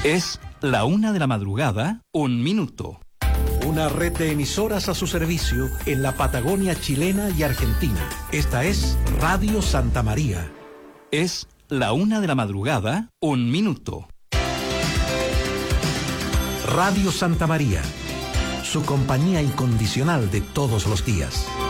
Es la 1:00 a.m, 1 minuto. Una red de emisoras a su servicio en la Patagonia chilena y argentina. Esta es Radio Santa María. Es la 1:00 a.m, 1 minuto. Radio Santa María, su compañía incondicional de todos los días.